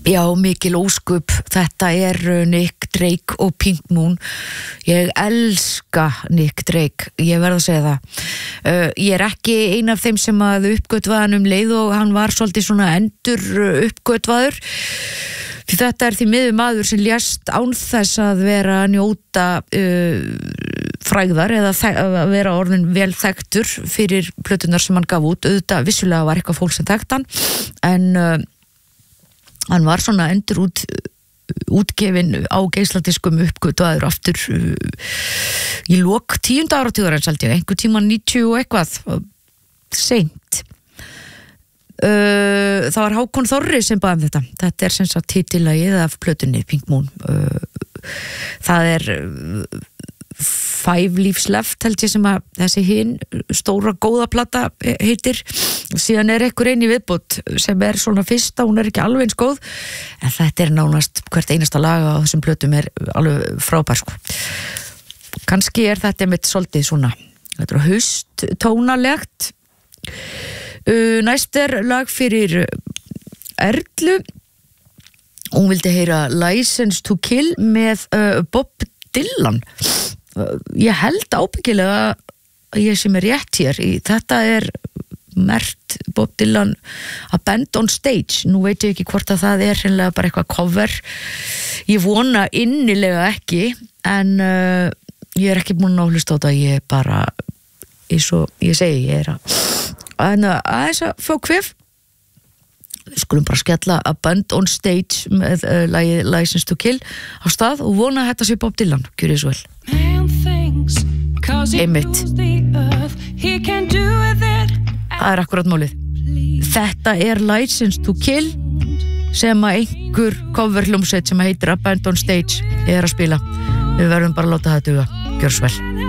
Já, mikil óskup, þetta Nick Drake og Pink Moon. Ég elska Nick Drake, ég verð að segja það. Ég ekki ein af þeim sem að uppgötvaði hann leið og hann var svolítið svona endur uppgötvaður. Því þetta því miður maður sem lést án þess að vera að njóta frægðar eða að vera orðin vel þekktur fyrir plötunar sem hann gaf út. Auðvitað vissulega var eitthvað fólk sem þekkt hann, en hann var svona endur útgefin á geisladiskum uppgötvaður aftur í lok 10. áratugarins held ég, einhver tíma 90 og eitthvað seint. Það var Hákon Þorri sem bað þetta sem sagt titillagið af plötunni Pink Moon. Það 5 Leaves Left held ég sem að þessi hinn stóra góða plata heitir. Síðan einhver einn í viðbót sem svona fyrsta, hún ekki alveg eins góð, en þetta nánast hvert einasta lag á þessum plötum alveg frábær sko. Kannski þetta mitt svolítið svona, þetta hausttónalegt. Næst lag fyrir Erlu. Hún vildi heyra License to Kill með Bob Dylan. Ég held ábyggilega að ég sem rétt hér í þetta merkt Bob Dylan A Band on Stage. Nú veit ég ekki hvort að það hreinlega bara eitthvað cover. Ég vona innilega ekki, en ég ekki búin að hlusta á þetta. Ég bara, eins og ég segi, ég aðeins að fá kvef. Við skulum bara skella A Band on Stage með lagið License to Kill á stað og vona að þetta sé Bob Dylan. Gjörið svo vel. Einmitt. Það akkurat málið. Þetta License to Kill sem að einhver coverhljómsveit sem heitir A Band on Stage að spila. Við verðum bara að láta það duga. Gjörðu svo vel.